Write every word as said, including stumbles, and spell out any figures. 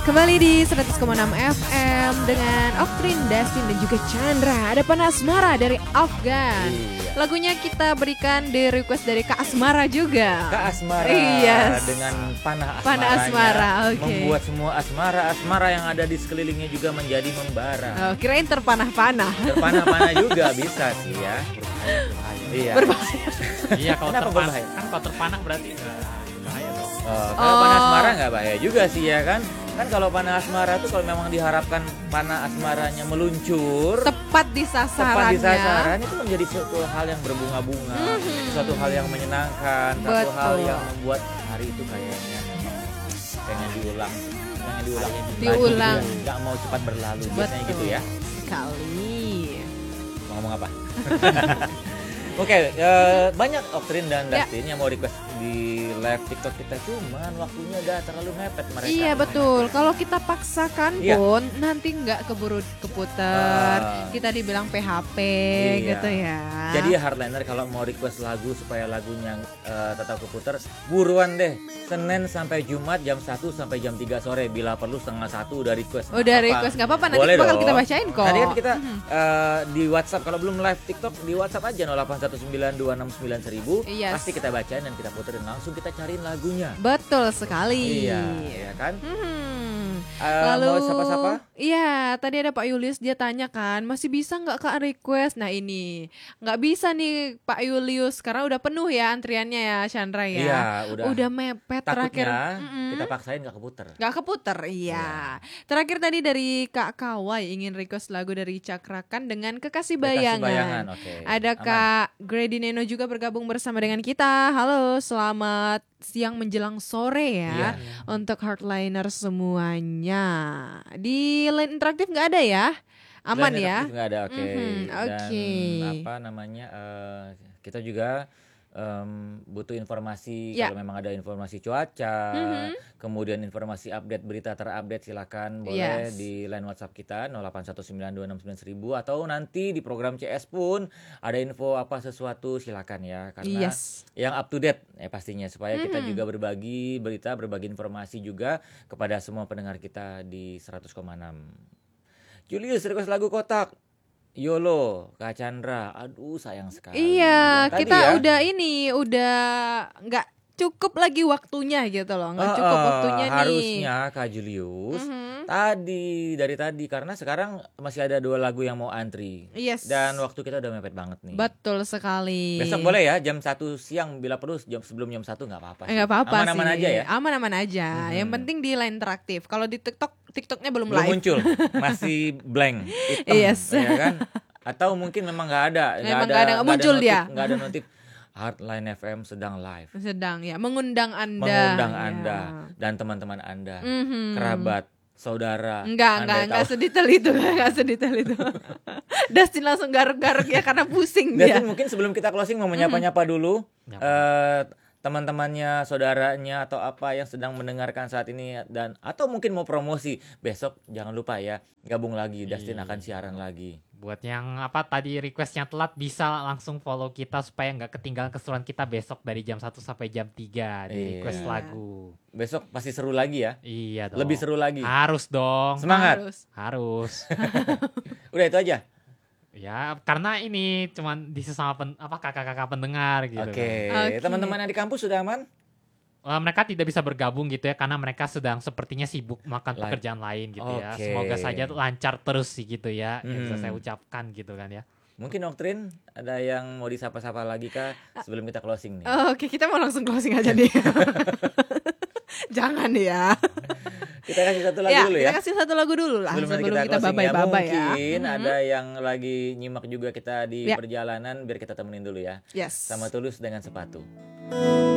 Kembali di seratus koma enam F M dengan Oktrin, Dustin dan juga Chandra. Ada Panah Asmara dari Afgan. Iya. Lagunya kita berikan di request dari Kak Asmara juga. Kak Asmara yes. dengan Panah Asmara. Panah Asmara, oke. Okay. Membuat semua asmara-asmara yang ada di sekelilingnya juga menjadi membara. Oh, kirain terpanah-panah. Terpanah-panah juga bisa sih ya. Iya. Berbahaya. Iya, kalau terpanah kan kalau terpanah berarti bahaya dong. Oh, kalau oh. Panah Asmara nggak bahaya juga sih ya kan. Kan kalau panah asmara tuh kalau memang diharapkan panah asmaranya meluncur tepat di sasarannya, tepat di sasaran itu menjadi suatu hal yang berbunga-bunga, mm-hmm. suatu hal yang menyenangkan, Betul. Satu hal yang membuat hari itu kayaknya pengen diulang, pengen diulang, diulang, nggak mau cepat berlalu, biasanya gitu ya. Sekali. Mau ngomong apa? Oke, okay, uh, banyak Oktrin dan Dustin ya. yang mau request di live TikTok kita, cuman waktunya udah terlalu mepet mereka. Iya betul, kalau kita paksakan iya. pun nanti nggak keburu keputar, uh, kita dibilang P H P iya. gitu ya. Jadi hardliner kalau mau request lagu supaya lagunya uh, tetap keputar, buruan deh. Senin sampai Jumat jam satu sampai jam tiga sore, bila perlu setengah satu udah request. Udah apa? request nggak apa-apa, nanti boleh bakal dong. Kita bacain kok. Nanti kan kita mm-hmm. uh, di WhatsApp, kalau belum live TikTok di WhatsApp aja nol delapan satu sembilan dua enam sembilan seribu yes. pasti kita bacain dan kita puterin langsung, kita cariin lagunya. Betul sekali. Iya, ya kan? Hmm. Uh, Lalu mau siapa-siapa? Iya, tadi ada Pak Julius, dia tanya kan, masih bisa nggak Kak request? Nah ini nggak bisa nih Pak Julius karena udah penuh ya antriannya ya Chandra ya. Iya, udah. Udah mepet. Takutnya terakhir. kita paksain nggak keputer. Nggak keputer, iya. Ya. Terakhir tadi dari Kak Kawai ingin request lagu dari Cakrakan dengan Kekasih Bayangan. Kekasih Bayangan, oke. Okay. Ada Aman. Kak Grady Neno juga bergabung bersama dengan kita. Halo, selamat siang menjelang sore ya, yeah. untuk hardliner semuanya. Di line interaktif nggak ada ya? Aman line ya? Nggak ada, oke. Okay. Mm-hmm, oke. Okay. Dan apa namanya? Uh, kita juga um, butuh informasi yeah. kalau memang ada informasi cuaca, mm-hmm. kemudian informasi update berita terupdate, silakan boleh yes. di line WhatsApp kita nol delapan satu sembilan dua enam sembilan seribu, atau nanti di program C S pun ada info apa sesuatu silakan ya, karena yes. yang up to date ya pastinya, supaya mm-hmm. kita juga berbagi berita, berbagi informasi juga kepada semua pendengar kita di seratus koma enam. Julius request lagu Kotak. Yolo, Kak Chandra, aduh sayang sekali. Iya, yang kita ya, udah ini, udah nggak cukup lagi waktunya gitu loh, nggak uh, cukup uh, waktunya harusnya, nih. Harusnya Kak Julius, mm-hmm. tadi, dari tadi, karena sekarang masih ada dua lagu yang mau antri. Yes. Dan waktu kita udah mepet banget nih. Betul sekali. Besok boleh ya, jam satu siang, bila perlu jam sebelum jam satu nggak apa-apa. Nggak apa-apa sih. Aman-aman aja ya. Aman-aman aja. Mm-hmm. Yang penting di line interaktif. Kalau di TikTok, TikToknya belum, belum live. muncul, masih blank, hitam, yes. ya kan? Atau mungkin memang nggak ada, nggak ada, ada gak muncul ada dia, nggak ada notif. Hardline F M sedang live. Sedang ya, mengundang Anda. Mengundang ya. Anda dan teman-teman Anda, mm-hmm. kerabat, saudara. Enggak, enggak, enggak sedetail itu, enggak sedetail itu. Dustin langsung garuk-garuk ya karena pusing dia. Dustin mungkin sebelum kita closing mau menyapa-nyapa dulu mm-hmm. uh, teman-temannya, saudaranya atau apa yang sedang mendengarkan saat ini, dan atau mungkin mau promosi besok, jangan lupa ya gabung lagi, Dustin akan siaran lagi. Buat yang apa tadi requestnya telat, bisa langsung follow kita supaya nggak ketinggalan keseruan kita besok dari jam satu sampai jam tiga di request iya. lagu. Besok pasti seru lagi ya? Iya dong. Lebih seru lagi. Harus dong. Semangat. Harus. Harus. Udah itu aja. Ya, karena ini cuman di sesama pen, apa kakak-kakak pendengar gitu. Oke. Okay. Okay. Teman-teman yang di kampus sudah aman? Uh, mereka tidak bisa bergabung gitu ya, karena mereka sedang sepertinya sibuk melakukan Lain. pekerjaan lain gitu okay. ya. Semoga saja lancar terus sih gitu ya, hmm. yang bisa saya ucapkan gitu kan ya. Mungkin Oktrin ada yang mau disapa-sapa lagi kah sebelum kita closing nih? Oh, Oke, okay. kita mau langsung closing aja nih. Jangan ya. Kita kasih satu lagu ya, dulu ya. Kita kasih satu lagu dulu lah sebelum, sebelum kita, kita babai-babai ya. Mungkin mm-hmm. ada yang lagi nyimak juga kita di ya. perjalanan, biar kita temenin dulu ya. Yes. Sama Tulus dengan Sepatu.